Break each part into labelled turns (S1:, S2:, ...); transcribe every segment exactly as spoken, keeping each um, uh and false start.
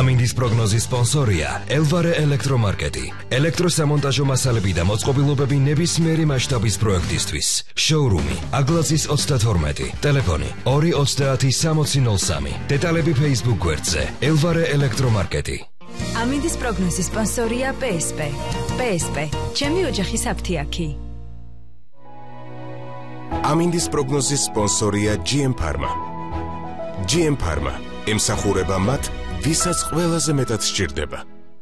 S1: ამინდის პროგნოზის სპონსორია ელვარე ელექტრომარკეტი. ელექტროსამონტაჟო მასალები და მოწყობილობები ნებისმიერი მასშტაბის პროექტისთვის. შოურუმი აგლაზის ოცდათორმეტი. ტელეფონი ორი ოცდაათი სამოცი ნოლ სამი. დეტალები Facebook გვერდზე ელვარე ელექტრომარკეტი.
S2: ამინდის პროგნოზის სპონსორია პე ეს პე. პე ეს პე. ჩემი ოჯახის აფთიაქი.
S3: ამინდის პროგნოზის სპონსორია ჯი ემ Pharma. ჯი ემ Pharma ემსახურება მათ, ვისაც ყველაზე მეტად სჭირდება.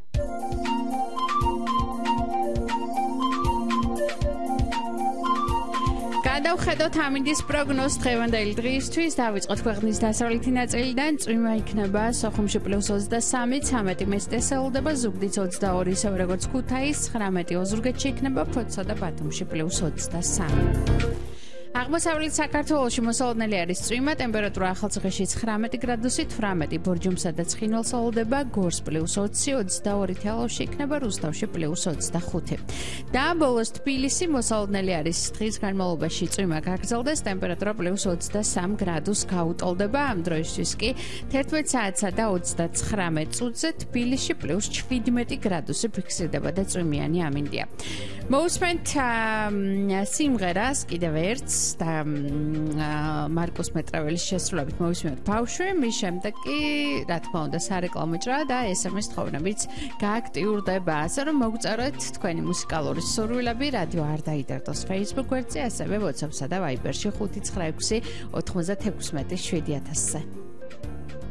S4: გადავხედოთ ამინდის პროგნოზს დღევანდელი დღისთვის. დავიწყოთ ქვეყნის დასავლეთი ნაწილიდან. წვიმა იქნება სოხუმში პლუს ოცდასამი, ცამეტი მეცნეს ელოდება, ზუგდიდს ოცდაორი, ისევე როგორც ქუთაისს, ცხრამეტი ოზურგეთში იქნება, ფოთსა და ბათუმში პლუს ოცდასამი. აღმოსავლეთ საქართველოში მოსალოდნელი არის წვიმა, ტემპერატურა ახალციხეში ცხრამეტი გრადუსი, თვრამეტი ბორჯომსა და ცხინვალს ელოდება, გორს პლუს ოცი, ოცდაორი თელავში იქნება, რუსთავში პლუს ოცდახუთი. და ბოლოს თბილისი მოსალოდნელი არის დღის განმავლობაში წვიმა გაგრძელდეს, ტემპერატურა პლუს ოცდასამ გრადუსს გაუტოლდება, ამ დროისთვის კი თერთმეტ საათსა და ოცდაცხრამეტ წუთზე თბილისში პლუს შვიდმეტი გრადუსი ფიქსირდება და წვიმიანი ამინდია. მოусმენთ სიმღერას კიდევ ერთს და მარკუს მეტრაველის შესრულებით მოვისმინოთ ბავშვი, მის შემდეგ კი რა თქმა უნდა სარეკლამო ჭრა და ეს ემ ეს თხოვნებიც გააქტიურდება, ასე რომ მოგწეროთ თქვენი მუსიკალური სურვილები, რადიო არ დაიდარდოს Facebook გვერდზე, ასევე WhatsApp-სა და Viber-ში ხუთი ცხრა ექვსი ოთხმოცდათექვსმეტი შვიდი ათასზე.